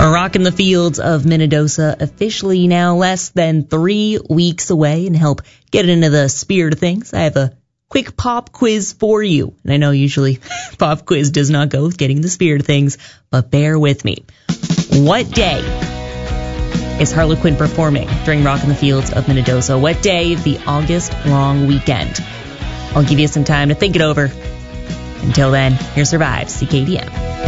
Rockin' the Fields of Minnedosa officially now less than 3 weeks away. And to help get into the spirit of things, I have a quick pop quiz for you. And I know usually pop quiz does not go with getting the spirit of things, but bear with me. What day is Harlequin performing during Rockin' the Fields of Minnedosa? What day of the August long weekend? I'll give you some time to think it over. Until then, here survives CKDM.